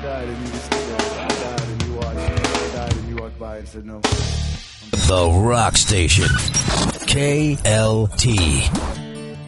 died and you just stood there. I died and you watched. I died and you walked by and said no. The Rock Station. KLT.